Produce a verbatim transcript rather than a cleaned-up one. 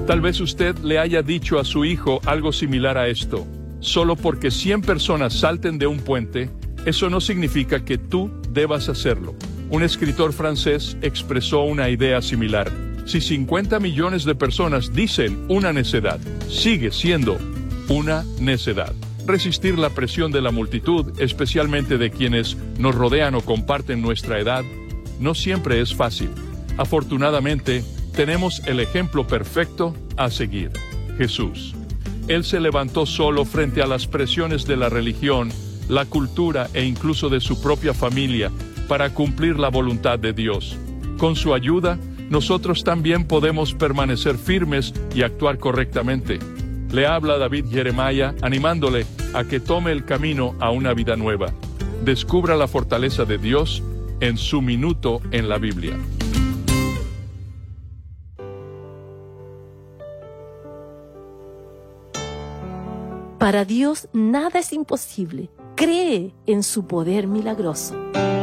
Tal vez usted le haya dicho a su hijo algo similar a esto. Solo porque cien personas salten de un puente, eso no significa que tú debas hacerlo. Un escritor francés expresó una idea similar. Si cincuenta millones de personas dicen una necedad, sigue siendo una necedad. Resistir la presión de la multitud, especialmente de quienes nos rodean o comparten nuestra edad, no siempre es fácil. Afortunadamente, tenemos el ejemplo perfecto a seguir: Jesús. Él se levantó solo frente a las presiones de la religión, la cultura e incluso de su propia familia para cumplir la voluntad de Dios. Con su ayuda, nosotros también podemos permanecer firmes y actuar correctamente. Le habla David Jeremiah animándole a que tome el camino a una vida nueva. Descubra la fortaleza de Dios en su minuto en la Biblia. Para Dios nada es imposible. Cree en su poder milagroso.